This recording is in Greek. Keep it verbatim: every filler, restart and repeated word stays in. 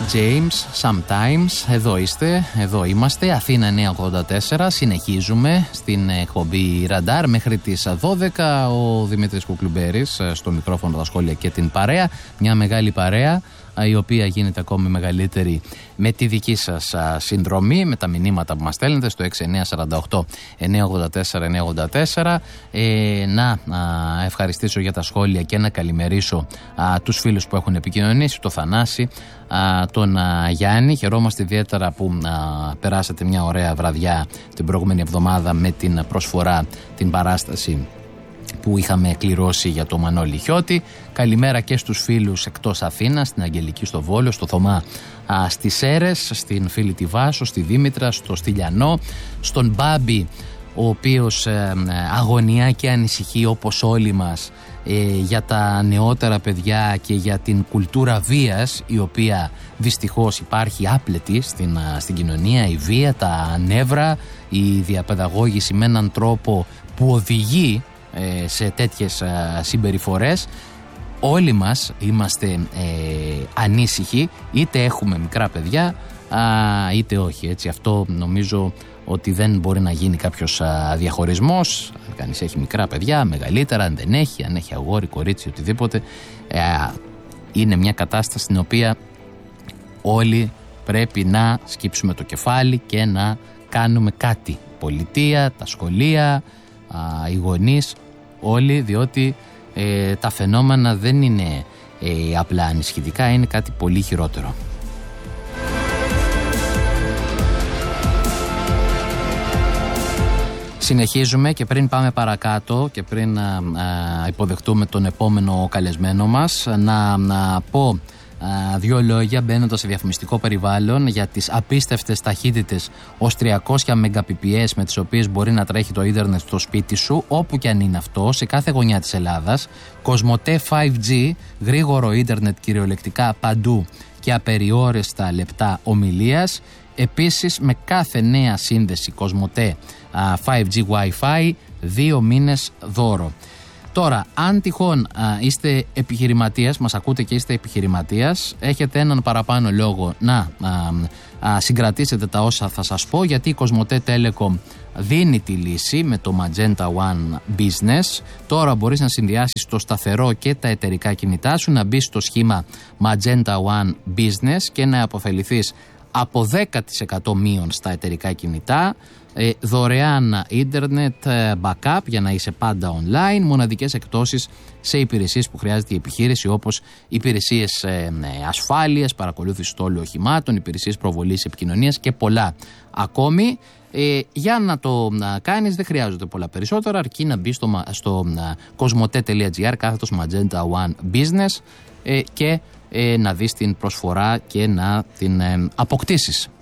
James, Sometimes. Εδώ είστε, εδώ είμαστε. Αθήνα εννιακόσια ογδόντα τέσσερα. Συνεχίζουμε στην εκπομπή Ραντάρ μέχρι τις δώδεκα. Ο Δημήτρης Κουκλουμπέρης στο μικρόφωνο, τα σχόλια και την παρέα. Μια μεγάλη παρέα, η οποία γίνεται ακόμη μεγαλύτερη με τη δική σας συνδρομή, με τα μηνύματα που μας στέλνετε στο έξι εννιά τέσσερα οκτώ εννιά ογδόντα τέσσερα εννιά ογδόντα τέσσερα. Ε, να α, ευχαριστήσω για τα σχόλια και να καλημερίσω α, τους φίλους που έχουν επικοινωνήσει, το Θανάση, α, τον α, Γιάννη. Χαιρόμαστε ιδιαίτερα που α, περάσατε μια ωραία βραδιά την προηγούμενη εβδομάδα με την προσφορά, την παράσταση που είχαμε κληρώσει για το Μανώλη Χιώτη. Καλημέρα και στους φίλους εκτός Αθήνας, στην Αγγελική στο Βόλο, στο Θωμά α, στις Σέρες, στην φίλη τη Βάσο, στη Δήμητρα, στο Στυλιανό, στον Μπάμπη, ο οποίος ε, αγωνιά και ανησυχεί όπως όλοι μας ε, για τα νεότερα παιδιά και για την κουλτούρα βίας, η οποία δυστυχώς υπάρχει άπλετη στην, στην κοινωνία, η βία, τα νεύρα, η διαπαιδαγώγηση με έναν τρόπο που οδηγεί σε τέτοιες συμπεριφορές. Όλοι μας είμαστε ε, ανήσυχοι, είτε έχουμε μικρά παιδιά α, είτε όχι, έτσι. Αυτό νομίζω ότι δεν μπορεί να γίνει κάποιος α, διαχωρισμός. Αν κανείς έχει μικρά παιδιά, μεγαλύτερα, αν δεν έχει, αν έχει αγόρι, κορίτσι, οτιδήποτε, ε, είναι μια κατάσταση στην οποία όλοι πρέπει να σκύψουμε το κεφάλι και να κάνουμε κάτι. Πολιτεία, τα σχολεία, α, οι γονείς, όλοι, διότι ε, τα φαινόμενα δεν είναι ε, απλά ανησυχητικά, είναι κάτι πολύ χειρότερο. Συνεχίζουμε και πριν πάμε παρακάτω και πριν α, α, υποδεχτούμε τον επόμενο καλεσμένο μας, να, να πω Uh, δύο λόγια μπαίνοντας σε διαφημιστικό περιβάλλον για τις απίστευτες ταχύτητες ως τριακόσια μεγαπιπιες με τις οποίες μπορεί να τρέχει το ίντερνετ στο σπίτι σου, όπου και αν είναι αυτό, σε κάθε γωνιά της Ελλάδας. Κοσμοτέ φάιβ τζι, γρήγορο ίντερνετ κυριολεκτικά παντού και απεριόριστα λεπτά ομιλίας. Επίσης, με κάθε νέα σύνδεση Κοσμοτέ uh, φάιβ τζι Wi-Fi, δύο μήνες δώρο. Τώρα, αν τυχόν α, είστε επιχειρηματίας, μας ακούτε και είστε επιχειρηματίας, έχετε έναν παραπάνω λόγο να α, α, συγκρατήσετε τα όσα θα σας πω, γιατί η Κοσμοτέ Telecom δίνει τη λύση με το Magenta One Business. Τώρα μπορείς να συνδυάσεις το σταθερό και τα εταιρικά κινητά σου, να μπεις στο σχήμα Magenta One Business και να αποφεληθείς από δέκα τοις εκατό μείον στα εταιρικά κινητά, ε, δωρεάν ίντερνετ, ε, backup για να είσαι πάντα online, μοναδικές εκτόσεις σε υπηρεσίες που χρειάζεται η επιχείρηση, όπως υπηρεσίες ε, ε, ασφάλειας, παρακολούθηση στόλου οχημάτων, υπηρεσίες προβολής επικοινωνίας και πολλά ακόμη. Ε, για να το να κάνεις δεν χρειάζονται πολλά περισσότερα, αρκεί να μπει στο, στο κοσμοτέ τελεία τζι άρ κάθετος Magenta One Business ε, και ε, να δεις την προσφορά και να την ε, αποκτήσεις.